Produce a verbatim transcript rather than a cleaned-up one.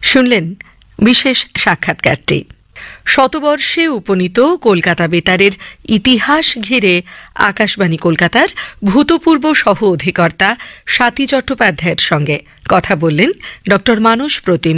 শুনলেন বিশেষ সাক্ষাৎকারটি। শতবর্ষে উপনীত কলকাতা বেতারের ইতিহাস ঘিরে আকাশবাণী কলকাতার ভূতপূর্ব সহ অধিকর্তা স্বাতী চট্টোপাধ্যায়ের সঙ্গে কথা বললেন ডক্টর মানস প্রতিম